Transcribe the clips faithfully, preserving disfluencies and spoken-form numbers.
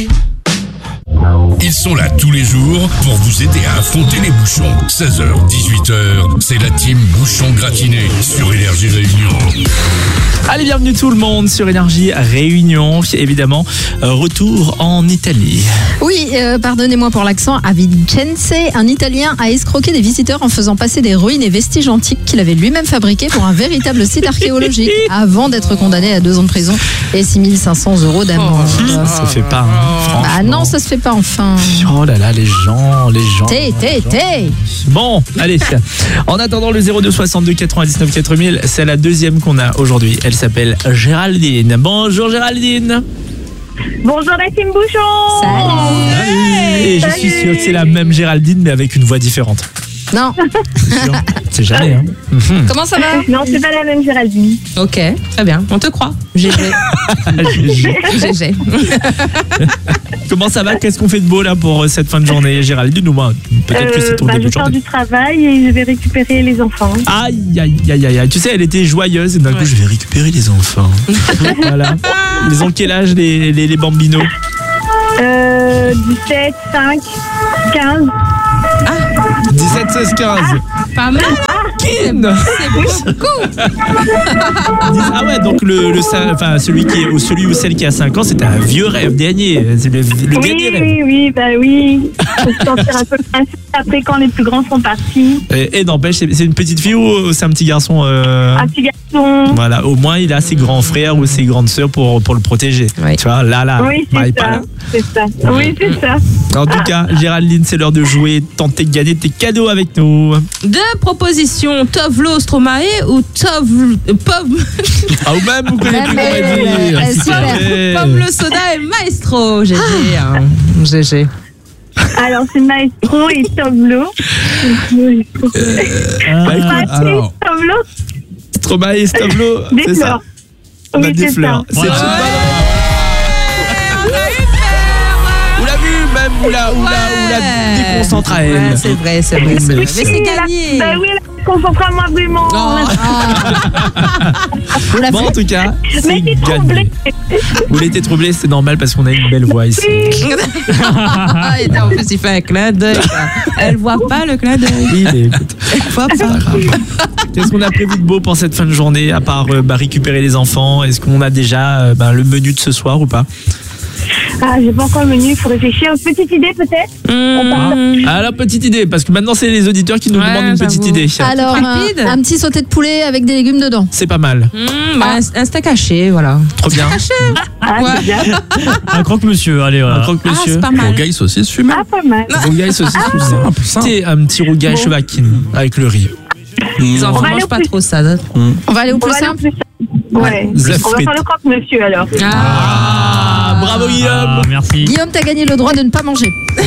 Ils sont là tous les jours pour vous aider à affronter les bouchons. seize heures, dix-huit heures, c'est la team Bouchon Gratiné sur Énergie Réunion. Allez, bienvenue tout le monde sur Énergie Réunion. Évidemment, euh, retour en Italie. Oui, euh, pardonnez-moi pour l'accent. À Vicenza, un Italien a escroqué des visiteurs en faisant passer des ruines et vestiges antiques qu'il avait lui-même fabriqués pour un véritable site archéologique avant d'être condamné à deux ans de prison et six mille cinq cents euros d'amende. Ça se fait pas, hein, franchement. Ah non, ça se fait pas enfin. Oh là là, les gens, les gens. Té, té, té. Bon, allez. En attendant, le zéro deux soixante-deux quatre-vingt-dix-neuf quatre mille, c'est la deuxième qu'on a aujourd'hui. Elle s'appelle Géraldine. Bonjour Géraldine. Bonjour la team Bouchon. Salut. Et je Salut. suis sûr que c'est la même Géraldine, mais avec une voix différente. Non. C'est jamais, hein. Mhm. Comment ça va? Non, c'est pas la même Géraldine. Ok, très bien, on te croit. G G. G G. Comment ça va? Qu'est-ce qu'on fait de beau là pour cette fin de journée, Géraldine? Ou moi, peut-être que c'est ton bah, début je de sors journée. du travail et je vais récupérer les enfants. Aïe, aïe, aïe, aïe, aïe. Tu sais, elle était joyeuse et d'un coup, Ouais. je vais récupérer les enfants. Voilà. Ils ont quel âge, les, les, les bambinos? Euh, dix-sept, cinq, quinze. dix-sept, seize, quinze. Pas mal. Kin. C'est beaucoup. Ah ouais, donc le, le, enfin, celui, qui est, ou celui ou celle qui a cinq ans, c'était un vieux rêve dernier. C'est le, le Oui, dernier rêve. oui, oui, bah oui. Faut se sentir un peu princesse après quand les plus grands sont partis. Et, et n'empêche, c'est c'est une petite fille ou c'est un petit garçon euh... Un petit garçon. Voilà, au moins il a ses grands frères ou ses grandes sœurs pour, pour le protéger. Oui. Tu vois, là, là. Oui, bah, il est c'est pas ça. là. C'est ça. Oui, c'est ça. En tout cas, Géraldine, c'est l'heure de jouer, tenter de gagner tes cadeaux avec nous. Deux propositions, Tovlo Stromae ou Tov... Pov... Ah, ou même, vous connaissez plus Ouais, comment mais- dire. ouais, Si super. jamais. Pablo Soda et Maestro. G G. Hein. G G. Alors, c'est Maestro et Tovlo. Oui. Bah, écoute, Maestro alors, et Tovlo, Stromae et Stablo, des c'est ça? fleurs. On a Oui, des c'est fleurs. ça. C'est une bonne Vous l'avez vu, même, ou la, ou la, ou la déconcentre à elle. Ouais, c'est vrai, c'est vrai, c'est vrai. Mais c'est Oui, gagné. la- Bah oui, la concentre à moi vraiment. Oh. Vous la Bon, en faites. tout cas, c'est Mais t'es gagné. troublée. Vous l'étiez troublé, c'est normal parce qu'on a une belle voix ici. Et en plus, il fait un clin d'œil. Elle voit pas le clin d'œil. Oui, mais écoute, Elle voit c'est pas pas. grave. Qu'est-ce qu'on a prévu de beau pour cette fin de journée, à part euh, bah, récupérer les enfants? Est-ce qu'on a déjà euh, bah, le menu de ce soir ou pas? Ah, j'ai pas encore le menu, il faut réfléchir. Une petite idée peut-être? Mmh. Alors, petite idée, parce que maintenant, c'est les auditeurs qui nous Ouais, demandent une petite j'avoue. idée. Alors, Rapide. un, un petit sauté de poulet avec des légumes dedans. C'est pas mal. Mmh, bah, un, un steak haché, voilà. Trop bien. Ah, Ouais. c'est bien. Un croque-monsieur, allez, Un voilà. Ah, croque-monsieur. c'est pas mal. Rougail saucisse fumée. Ah, pas mal. Rougail saucisse. Simple, simple. C'est un petit rougail chevacine avec le riz. Les On enfants va aller mangent au pas plus- trop ça. On va aller au On plus va aller au simple. plus simple. Ouais. La On va frite. faire le croque-monsieur alors. Ah, bravo Guillaume. Ah, merci. Guillaume, t'as gagné le droit de ne pas manger. Et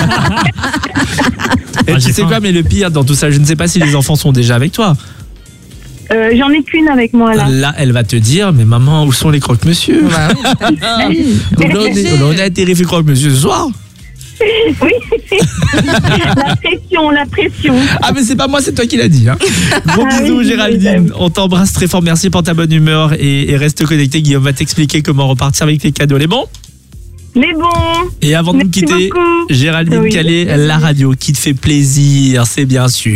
Ah, tu j'ai sais faim. quoi, mais le pire dans tout ça, je ne sais pas si les enfants sont déjà avec toi. Euh, J'en ai qu'une avec moi là. Là, elle va te dire, mais maman, où sont les croque-monsieur? Bah oui. Donc là, on, est- là, on a été fait croque-monsieur ce soir. Oui. La pression, la pression. Ah, mais c'est pas moi, c'est toi qui l'as dit. Hein. Gros Ah bisous, oui, Géraldine. oui. On t'embrasse très fort. Merci pour ta bonne humeur et, et reste connecté. Guillaume va t'expliquer comment repartir avec les cadeaux. Les bons? Mais bon. Et avant de nous Merci quitter, beaucoup. Géraldine Oui. Calais, la radio qui te fait plaisir, c'est bien sûr.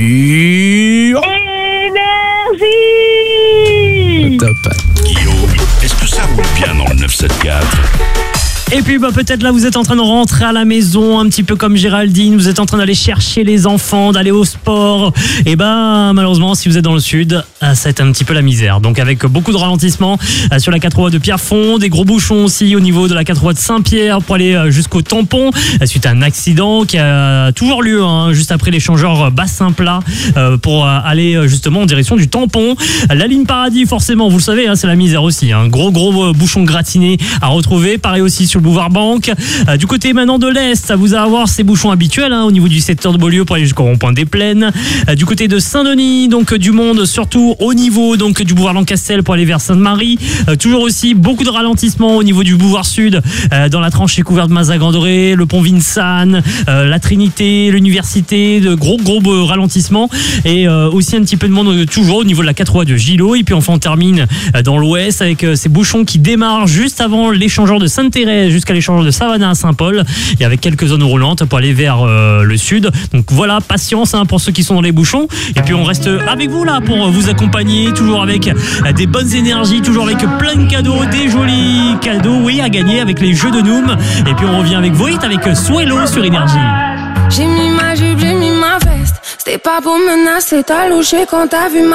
Énergie. Top. Guillaume, est-ce que ça roule bien dans le neuf cent soixante-quatre? Et puis bah, peut-être là vous êtes en train de rentrer à la maison un petit peu comme Géraldine, vous êtes en train d'aller chercher les enfants, d'aller au sport. Et ben malheureusement si vous êtes dans le sud, ça va être un petit peu la misère. Donc avec beaucoup de ralentissements euh, sur la quatre voies de Pierrefonds, des gros bouchons aussi au niveau de la quatre voies de Saint-Pierre pour aller euh, jusqu'au tampon euh, suite à un accident qui a toujours lieu hein, juste après l'échangeur bassin-plat euh, pour euh, aller euh, justement en direction du tampon. La ligne Paradis forcément vous le savez hein, c'est la misère aussi. Hein. Gros gros euh, bouchon gratiné à retrouver. Pareil aussi sur le boulevard Banque. Euh, du côté maintenant de l'Est, ça vous a à voir ces bouchons habituels hein, au niveau du secteur de Beaulieu pour aller jusqu'au rond-point des Plaines. Euh, du côté de Saint-Denis, donc euh, du monde, surtout au niveau donc du boulevard Lancastel pour aller vers Sainte-Marie. Euh, toujours aussi beaucoup de ralentissements au niveau du boulevard Sud, euh, dans la tranchée couverte de Mazagran-Doré, le pont Vincennes, euh, la Trinité, l'université, de gros gros euh, ralentissements et euh, aussi un petit peu de monde euh, toujours au niveau de la quatre voies de Gillot. Et puis enfin on termine euh, dans l'Ouest avec euh, ces bouchons qui démarrent juste avant l'échangeur de Sainte-Thérèse jusqu'à jusqu'à l'échange de Savannah à Saint-Paul et avec quelques zones roulantes pour aller vers euh, le sud. Donc voilà, patience hein, pour ceux qui sont dans les bouchons. Et puis on reste avec vous là pour vous accompagner, toujours avec des bonnes énergies, toujours avec plein de cadeaux, des jolis cadeaux, oui, à gagner avec les jeux de Noom. Et puis on revient avec Voit avec Swello sur Énergie. J'ai mis ma jupe, j'ai mis ma veste. C'était pas pour menacer, t'as louché quand t'as vu ma